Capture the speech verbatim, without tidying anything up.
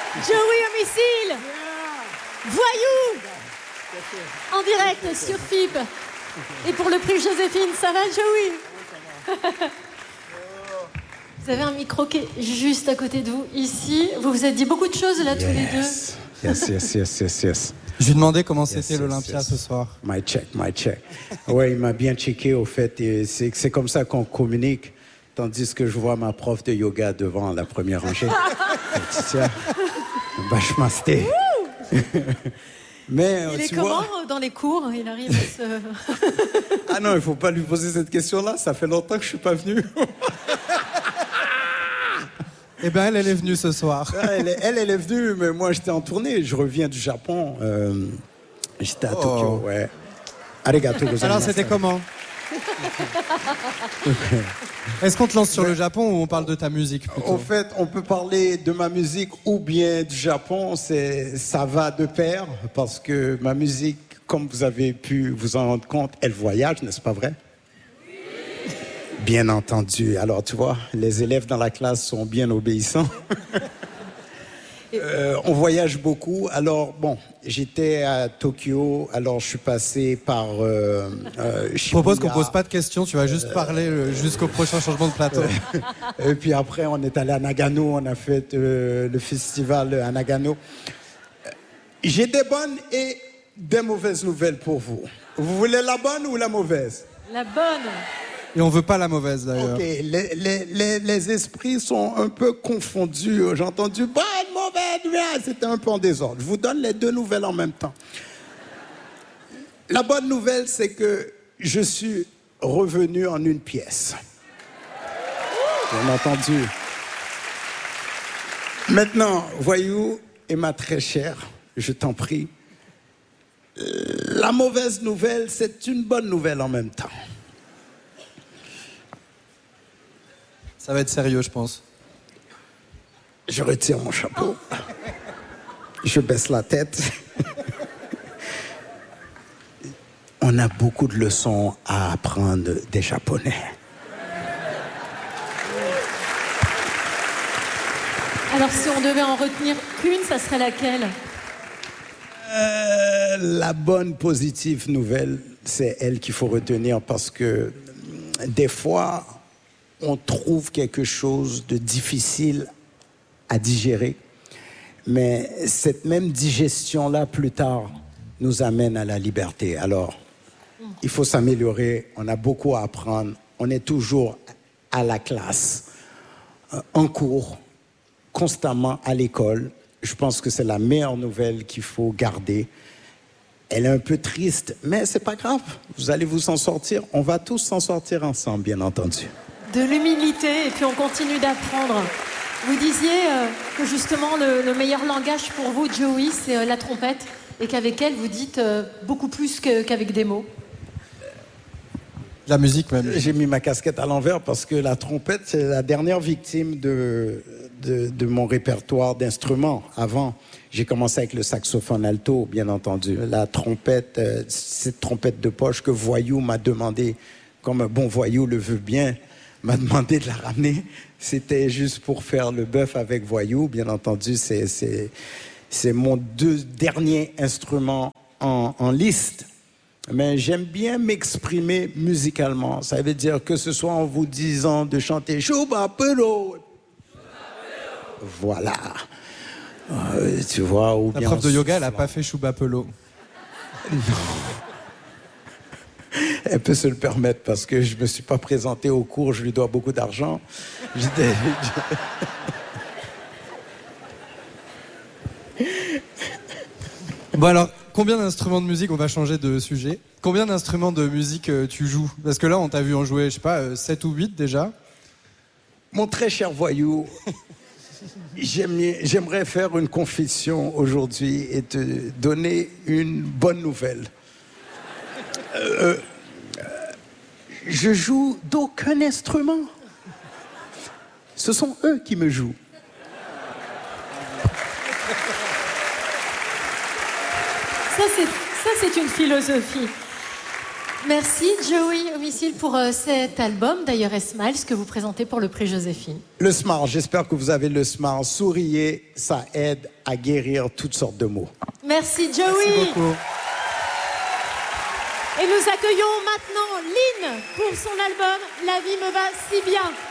Joey Homicile, Voyou, en direct sur F I B. Et pour le prix Joséphine, ça va, Joey? Vous avez un micro qui est juste à côté de vous, ici. Vous vous êtes dit beaucoup de choses, là, yes. tous les deux. Yes, yes, yes, yes, yes. Je lui demandais comment yes, c'était yes, l'Olympia yes. ce soir. My check, my check. Ouais, il m'a bien checké, au fait. Et c'est, c'est comme ça qu'on communique, tandis que je vois ma prof de yoga devant la première rangée. Tiens, vachement sté. Mais, il est tu comment vois... dans les cours? Il arrive à se... Ah non, il ne faut pas lui poser cette question-là. Ça fait longtemps que je ne suis pas venu. Eh bien, elle, elle est venue ce soir. Elle, elle, elle est venue, mais moi, j'étais en tournée. Je reviens du Japon. Euh, j'étais à oh. Tokyo, ouais. Arigato gozaimasu. Alors, c'était comment? Est-ce qu'on te lance sur le Japon ou on parle de ta musique plutôt? Au fait, on peut parler de ma musique ou bien du Japon. C'est, ça va de pair parce que ma musique, comme vous avez pu vous en rendre compte, elle voyage, n'est-ce pas vrai? Bien entendu. Alors, tu vois, les élèves dans la classe sont bien obéissants. euh, on voyage beaucoup. Alors, bon, j'étais à Tokyo. Alors, je suis passé par euh, euh, Je propose qu'on pose pas de questions. Tu vas juste euh, parler euh, jusqu'au prochain changement de plateau. Et puis après, on est allé à Nagano. On a fait euh, le festival à Nagano. J'ai des bonnes et des mauvaises nouvelles pour vous. Vous voulez la bonne ou la mauvaise? La bonne. Et on veut pas la mauvaise, d'ailleurs. Ok, les, les, les, les esprits sont un peu confondus. J'ai entendu bonne, mauvaise, c'était un peu en désordre. Je vous donne les deux nouvelles en même temps. La bonne nouvelle, c'est que je suis revenu en une pièce. Bien entendu. Maintenant, Voyou et ma très chère, je t'en prie, la mauvaise nouvelle, c'est une bonne nouvelle en même temps. Ça va être sérieux, je pense. Je retire mon chapeau. Je baisse la tête. On a beaucoup de leçons à apprendre des Japonais. Alors, si on devait en retenir qu'une, ça serait laquelle? euh, La bonne, positive nouvelle, c'est elle qu'il faut retenir parce que des fois... on trouve quelque chose de difficile à digérer. Mais cette même digestion-là, plus tard, nous amène à la liberté. Alors, il faut s'améliorer. On a beaucoup à apprendre. On est toujours à la classe, en cours, constamment à l'école. Je pense que c'est la meilleure nouvelle qu'il faut garder. Elle est un peu triste, mais c'est pas grave. Vous allez vous en sortir. On va tous s'en sortir ensemble, bien entendu. De l'humilité, et puis on continue d'apprendre. Vous disiez euh, que justement le, le meilleur langage pour vous, Joey, c'est euh, la trompette, et qu'avec elle, vous dites euh, beaucoup plus que, qu'avec des mots. La musique même. J'ai mis ma casquette à l'envers parce que la trompette, c'est la dernière victime de, de, de mon répertoire d'instruments. Avant, j'ai commencé avec le saxophone alto, bien entendu. La trompette, euh, cette trompette de poche que Voyou m'a demandé, comme un bon voyou le veut bien, m'a demandé de la ramener. C'était juste pour faire le bœuf avec Voyou. Bien entendu, c'est, c'est, c'est mon deux derniers instruments en, en liste. Mais j'aime bien m'exprimer musicalement. Ça veut dire que ce soit en vous disant de chanter « Chouba Pelo ». Voilà. Euh, tu vois, ou La bien... prof de yoga, elle n'a pas fait Chouba Pelo. Non. Elle peut se le permettre parce que je ne me suis pas présenté au cours, je lui dois beaucoup d'argent. J'étais... Bon alors, combien d'instruments de musique, on va changer de sujet, combien d'instruments de musique euh, tu joues? Parce que là, on t'a vu en jouer, je sais pas, euh, sept ou huit déjà. Mon très cher Voyou, j'aime, j'aimerais faire une confession aujourd'hui et te donner une bonne nouvelle. Euh, euh, je joue d'aucun instrument. Ce sont eux qui me jouent. Ça, c'est, ça, c'est une philosophie. Merci Joey Homicile pour euh, cet album, d'ailleurs S-Miles, que vous présentez pour le prix Joséphine. Le smile, j'espère que vous avez le smile. Souriez, ça aide à guérir toutes sortes de maux. Merci Joey. Merci beaucoup. Et nous accueillons maintenant Lynn pour son album La vie me va si bien.